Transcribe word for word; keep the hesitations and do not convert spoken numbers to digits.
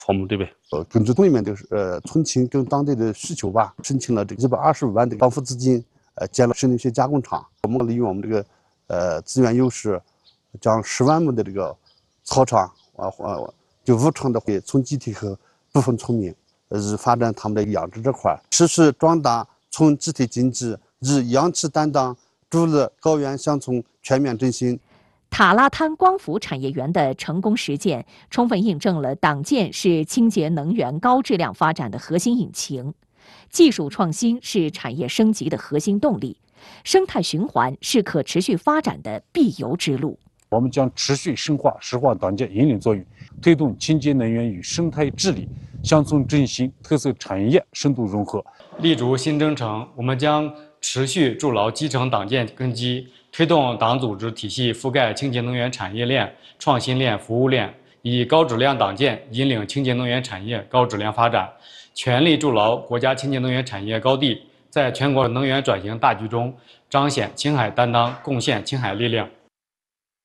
项目对呗。 呃，根据村里面的呃村情跟当地的需求吧，申请了这一百二十五万的帮扶资金，呃，建了生理学加工厂。我们利用我们这个呃资源优势，将十万亩的这个草场啊呃就无偿的给村集体和部分村民，呃，发展他们的养殖这块，持续壮大村集体经济，以养气担当，助力高原乡村全面振兴。 塔拉滩光伏产业园的成功实践，充分印证了党建是清洁能源高质量发展的核心引擎，技术创新是产业升级的核心动力，生态循环是可持续发展的必由之路。 我们将持续深化石化党建引领作用，推动清洁能源与生态治理、乡村振兴、特色产业深度融合。 立足新征程，我们将持续筑牢基层党建根基，推动党组织体系覆盖清洁能源产业链、创新链、服务链，以高质量党建引领清洁能源产业高质量发展，全力筑牢国家清洁能源产业高地，在全国能源转型大局中彰显青海担当，贡献青海力量。